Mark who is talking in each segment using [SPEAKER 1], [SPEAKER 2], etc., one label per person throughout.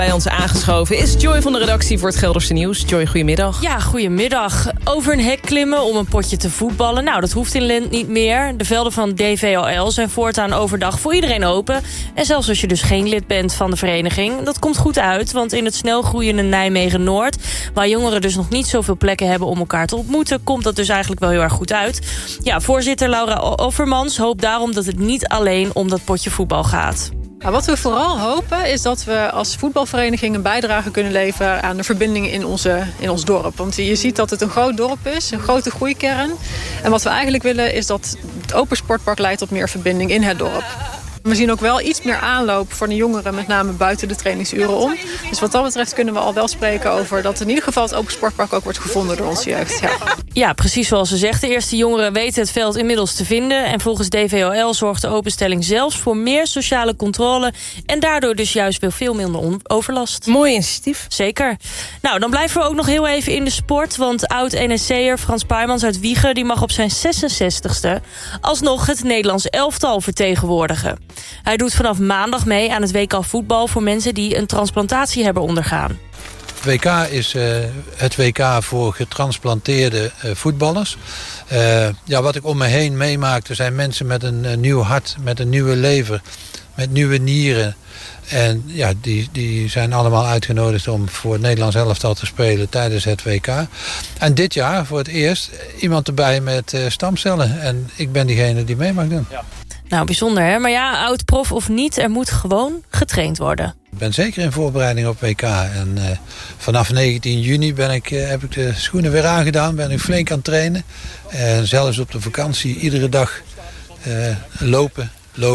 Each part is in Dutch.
[SPEAKER 1] Bij ons aangeschoven is Joy van de redactie voor het Gelderse Nieuws. Joy, goedemiddag.
[SPEAKER 2] Ja, goedemiddag. Over een hek klimmen om een potje te voetballen. Nou, dat hoeft in Lent niet meer. De velden van DVOL zijn voortaan overdag voor iedereen open. En zelfs als je dus geen lid bent van de vereniging. Dat komt goed uit, want in het snel groeiende Nijmegen-Noord... waar jongeren dus nog niet zoveel plekken hebben om elkaar te ontmoeten... komt dat dus eigenlijk wel heel erg goed uit. Ja, voorzitter Laura Offermans hoopt daarom dat het niet alleen om dat potje voetbal gaat.
[SPEAKER 3] Nou, wat we vooral hopen is dat we als voetbalvereniging een bijdrage kunnen leveren aan de verbinding in ons dorp. Want je ziet dat het een groot dorp is, een grote groeikern. En wat we eigenlijk willen is dat het open sportpark leidt tot meer verbinding in het dorp. We zien ook wel iets meer aanloop voor de jongeren, met name buiten de trainingsuren om. Dus wat dat betreft kunnen we al wel spreken over dat in ieder geval het open sportpark ook wordt gevonden door onze jeugd.
[SPEAKER 2] Ja, precies zoals ze zegt. De eerste jongeren weten het veld inmiddels te vinden. En volgens DVOL zorgt de openstelling zelfs voor meer sociale controle. En daardoor dus juist weer veel minder overlast.
[SPEAKER 1] Mooi initiatief.
[SPEAKER 2] Zeker. Nou, dan blijven we ook nog heel even in de sport. Want oud-NSC'er Frans Paijmans uit Wijchen... die mag op zijn 66ste alsnog het Nederlands elftal vertegenwoordigen. Hij doet vanaf maandag mee aan het WK voetbal... voor mensen die een transplantatie hebben ondergaan.
[SPEAKER 4] Het WK is het WK voor getransplanteerde voetballers. Wat ik om me heen meemaakte zijn mensen met een nieuw hart, met een nieuwe lever, met nieuwe nieren. En ja, die zijn allemaal uitgenodigd om voor het Nederlands elftal te spelen tijdens het WK. En dit jaar voor het eerst iemand erbij met stamcellen. En ik ben diegene die mee mag doen. Ja.
[SPEAKER 2] Nou, bijzonder hè. Maar ja, oud-prof of niet, er moet gewoon getraind worden.
[SPEAKER 4] Ik ben zeker in voorbereiding op WK. En vanaf 19 juni heb ik de schoenen weer aangedaan. Ben ik flink aan het trainen. En zelfs op de vakantie iedere dag lopen.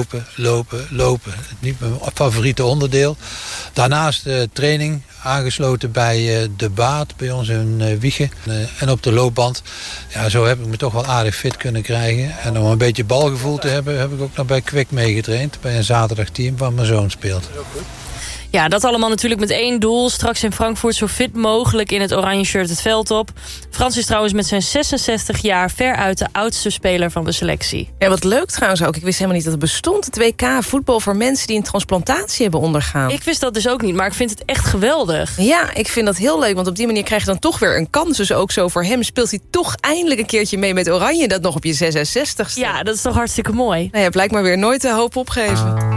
[SPEAKER 4] Niet mijn favoriete onderdeel. Daarnaast training aangesloten bij De Baat, bij ons in Wijchen. En op de loopband. Ja, zo heb ik me toch wel aardig fit kunnen krijgen. En om een beetje balgevoel te hebben, heb ik ook nog bij Kwik meegetraind. Bij een zaterdagteam waar mijn zoon speelt.
[SPEAKER 2] Ja, dat allemaal natuurlijk met één doel. Straks in Frankfurt zo fit mogelijk in het oranje shirt het veld op. Frans is trouwens met zijn 66 jaar veruit de oudste speler van de selectie.
[SPEAKER 1] Ja, wat leuk trouwens ook. Ik wist helemaal niet dat het bestond. Het WK voetbal voor mensen die een transplantatie hebben ondergaan.
[SPEAKER 2] Ik wist dat dus ook niet, maar ik vind het echt geweldig.
[SPEAKER 1] Ja, ik vind dat heel leuk, want op die manier krijg je dan toch weer een kans. Dus ook zo voor hem speelt hij toch eindelijk een keertje mee met oranje. Dat nog op je 66ste.
[SPEAKER 2] Ja, dat is toch hartstikke mooi.
[SPEAKER 1] Nou, je hebt blijkbaar weer nooit de hoop opgeven.